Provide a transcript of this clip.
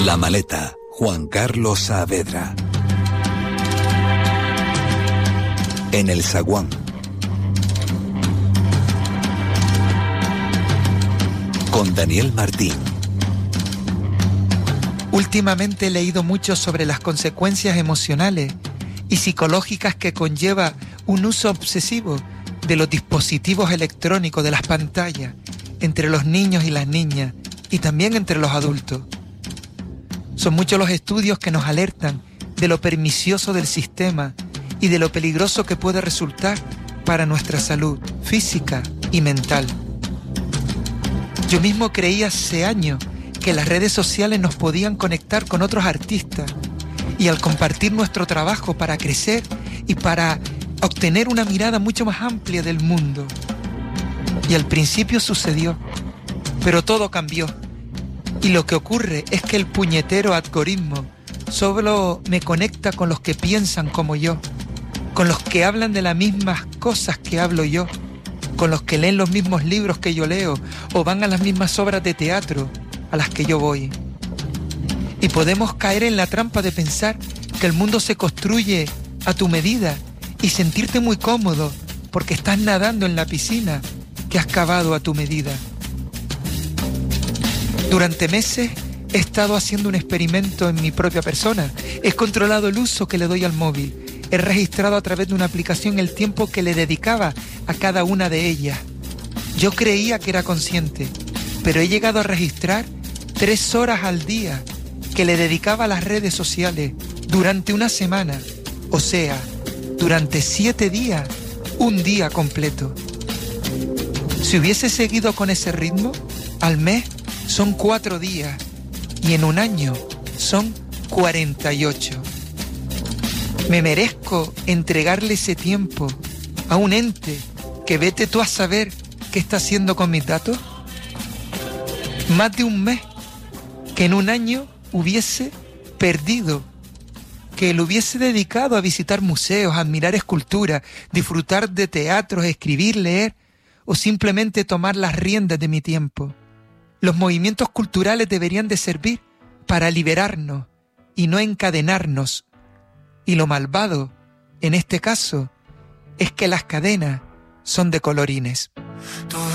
La maleta, Juan Carlos Saavedra. En el zaguán. Con Daniel Martín. Últimamente he leído mucho sobre las consecuencias emocionales y psicológicas que conlleva un uso obsesivo de los dispositivos electrónicos, de las pantallas, entre los niños y las niñas, y también entre los adultos. Son muchos los estudios que nos alertan de lo pernicioso del sistema y de lo peligroso que puede resultar para nuestra salud física y mental. Yo mismo creí hace años que las redes sociales nos podían conectar con otros artistas y al compartir nuestro trabajo para crecer y para obtener una mirada mucho más amplia del mundo. Y al principio sucedió, pero todo cambió. Y lo que ocurre es que el puñetero algoritmo solo me conecta con los que piensan como yo, con los que hablan de las mismas cosas que hablo yo, con los que leen los mismos libros que yo leo o van a las mismas obras de teatro a las que yo voy. Y podemos caer en la trampa de pensar que el mundo se construye a tu medida y sentirte muy cómodo porque estás nadando en la piscina que has cavado a tu medida. Durante meses he estado haciendo un experimento en mi propia persona. He controlado el uso que le doy al móvil. He registrado a través de una aplicación el tiempo que le dedicaba a cada una de ellas. Yo creía que era consciente, pero he llegado a registrar 3 horas al día que le dedicaba a las redes sociales durante una semana, o sea, durante 7 días, un día completo. Si hubiese seguido con ese ritmo, al mes son 4 días y en un año son 48. ¿Me merezco entregarle ese tiempo a un ente que vete tú a saber qué está haciendo con mis datos? Más de un mes que en un año hubiese perdido, que lo hubiese dedicado a visitar museos, a admirar esculturas, disfrutar de teatros, escribir, leer o simplemente tomar las riendas de mi tiempo. Los movimientos culturales deberían de servir para liberarnos y no encadenarnos. Y lo malvado, en este caso, es que las cadenas son de colorines.